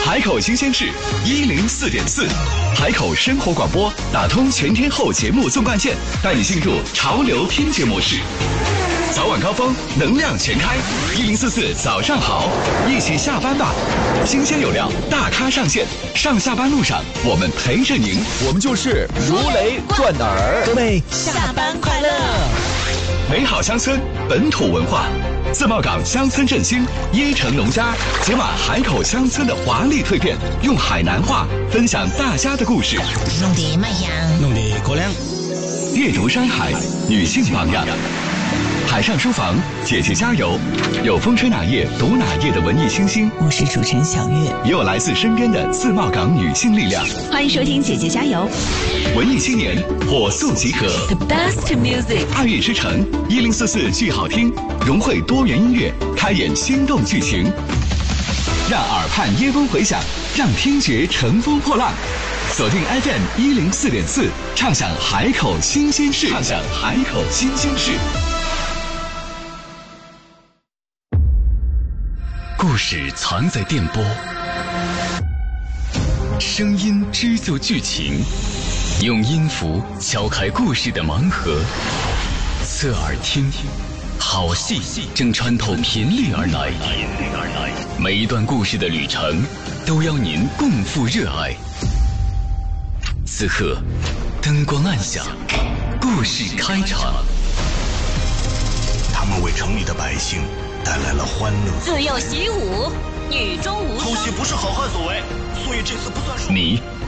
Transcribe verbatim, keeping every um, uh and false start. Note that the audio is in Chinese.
海口新鲜事一零四点四，海口生活广播打通全天候节目纵贯线，带你进入潮流听觉模式。早晚高峰，能量全开，一零四四早上好，一起下班吧。新鲜有料，大咖上线，上下班路上我们陪着您， 我们就是如雷贯耳。 各位下班快乐！ 美好乡村，本土文化。自贸港乡村振兴，椰城农家解码海口乡村的华丽蜕变，用海南话分享大家的故事。 弄得卖香， 弄得高粱。 阅读山海，女性榜样。海上书房，姐姐加油！有风吹哪页读哪页的文艺清新， 我是主持人小月， 也有来自身边的自贸港女性力量。 欢迎收听姐姐加油！ 文艺青年火速集合 ，The best music， 爱乐之城一零四四剧好听，融汇多元音乐，开演心动剧情，让耳畔耶风回响，让听觉乘风破浪。锁定 F M 一零四点四，畅享海口新鲜事，畅享海口新鲜事。故事藏在电波，声音织就剧情，用音符敲开故事的盲盒。侧耳听，好戏正穿透频率而来，每一段故事的旅程都邀您共赴热爱。此刻，灯光暗下，故事开场。 他们为城里的百姓带来了欢乐。 自幼习武，女中无双。 偷袭不是好汉所为，所以这次不算数。 你